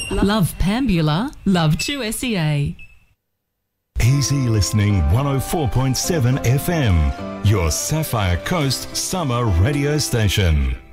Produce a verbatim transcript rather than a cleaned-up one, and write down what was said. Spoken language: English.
Love Pambula, love two S E A. Easy Listening one oh four point seven F M, your Sapphire Coast summer radio station.